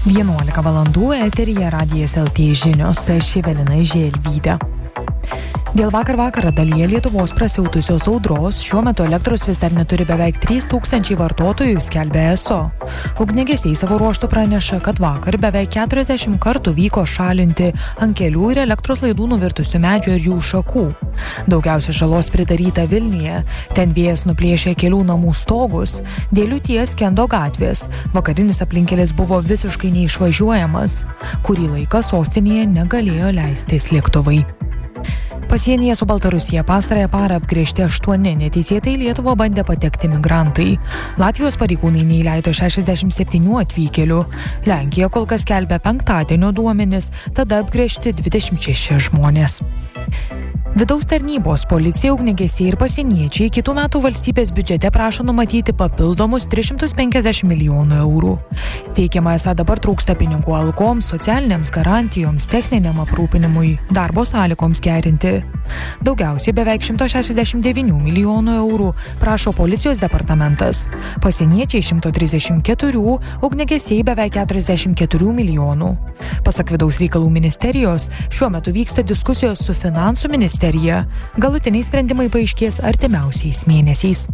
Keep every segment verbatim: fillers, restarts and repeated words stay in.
vienuolika valandų eteryje Radijas L T žinios, aš Evelina Želvytė. Dėl vakar vakarą dalyje Lietuvos prasiautusios audros šiuo metu elektros vis dar neturi beveik trys tūkstančiai vartotojų, skelbia E S O. Ugniagesiai savo ruožtu praneša, kad vakar beveik keturiasdešimt kartų vyko šalinti ant kelių ir elektros laidų nuvirtusių medžių ir jų šakų. Daugiausia žalos pridaryta Vilniuje. Ten vėjas nuplėšė kelių namų stogus. Dėl liūties skendo gatvės. Vakarinis aplinkelis buvo visiškai neišvažiuojamas. Kurį laiką sostinėje negalėjo leistis lėktuvai. Pasienyje su Baltarusija pastarąją parą apgręžti aštuoni neteisėtai į Lietuvą bandę patekti migrantai. Latvijos pareigūnai neįleido šešiasdešimt septynių atvykėlių. Lenkija kol kas skelbia penktadienio duomenis, tada apgręžti dvidešimt šeši žmonės. Vidaus tarnybos, policija, ugniagesiai ir pasieniečiai kitų metų valstybės biudžete prašo numatyti papildomus tris šimtus penkiasdešimt milijonų eurų. Teigiama, esą dabar trūksta pinigų algoms, socialinėms garantijoms, techniniam aprūpinimui, darbo sąlygoms gerinti. Daugiausiai beveik šimtas šešiasdešimt devynių milijonų eurų prašo policijos departamentas. Pasieniečiai šimtas trisdešimt keturi, ugniagesiai beveik keturiasdešimt keturi milijonų. Pasak vidaus reikalų ministerijos, šiuo metu vyksta diskusijos su finansų ministerija. Galutiniai sprendimai paaiškės artimiausiais mėnesiais.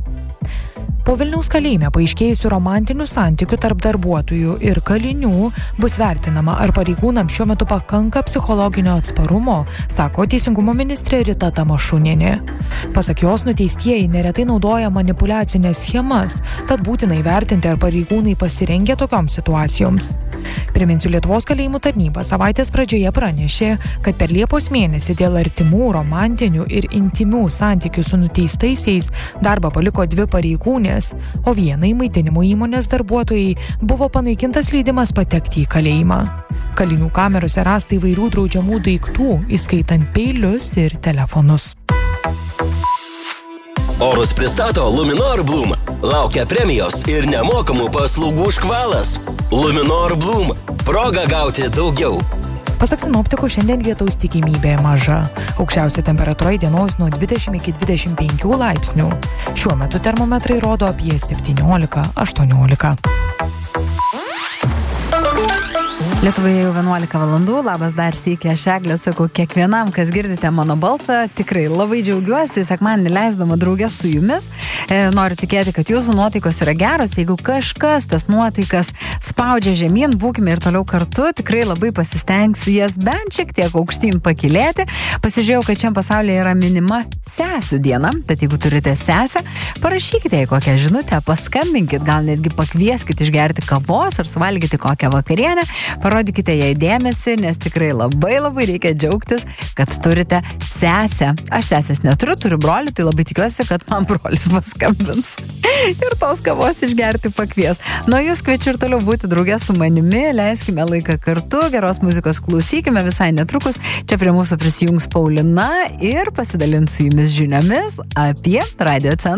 Po Vilniaus kalėjime paaiškėjusių romantinių santykių tarp darbuotojų ir kalinių bus vertinama, ar pareigūnams šiuo metu pakanka psichologinio atsparumo, sako Teisingumo ministrė Rita Tamašunienė. Pasak jos, nuteistieji neretai naudoja manipuliacinės schemas, tad būtina įvertinti, ar pareigūnai pasirengę tokioms situacijoms. Priminsiu, Lietuvos kalėjimų tarnyba savaitės pradžioje pranešė, kad per Liepos mėnesį dėl artimų, romantinių ir intimių santykių su nuteistaisiais darbą paliko dvi pareigūnės, o vienai maitinimo įmonės darbuotojai buvo panaikintas leidimas patekti į kalėjimą. Kalinių kamerose rasta įvairių draudžiamų daiktų, įskaitant peilius ir telefonus. Orus pristato Luminor Bloom. Laukia premijos ir nemokamų paslaugų škvalas. Luminor Bloom. Proga gauti daugiau. Pasak sinoptikų, šiandien lietaus tikimybė maža. Aukščiausia temperatūra įdienojus nuo dvidešimt iki dvidešimt penkių laipsnių. Šiuo metu termometrai rodo apie septyniolika aštuoniolika. Lietuvoje jau vienuolika valandų, labas dar sykį, aš Eglė sakau kiekvienam, kas girdite mano balsą, tikrai labai džiaugiuosi, sekmadienį leisdama draugę su jumis. E, noriu tikėti, kad jūsų nuotaikos yra geros, jeigu kažkas tas nuotaikas spaudžia žemyn, būkime ir toliau kartu, tikrai labai pasistengsiu jas bent šiek tiek aukštyn pakilėti. Pasižiūrėjau, kad šiam pasaulyje yra minima sesių diena, tad jeigu turite sesę, parašykite į kokią žinutę, paskambinkit, gal netgi pakvieskit išgerti kavos ar suvalgyti kokią vakarienę. Parodykite jai dėmesį, nes tikrai labai labai reikia džiaugtis, kad turite sesę. Aš sesės neturiu, turiu brolį, tai labai tikiuosi, kad man brolis paskambins ir tos kavos išgerti pakvies. Nuo jūs kviečiu ir toliau būti drauge su manimi, leiskime laiką kartu, geros muzikos klausykime visai netrukus. Čia prie mūsų prisijungs Paulina ir pasidalins su jumis žiniomis apie Radio Centrą.